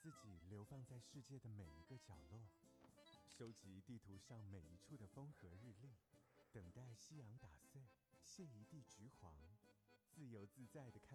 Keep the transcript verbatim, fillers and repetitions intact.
自己流放在世界的每一个角落，收集地图上每一处的风和日丽，等待夕阳打碎，谢一地橘黄，自由自在地看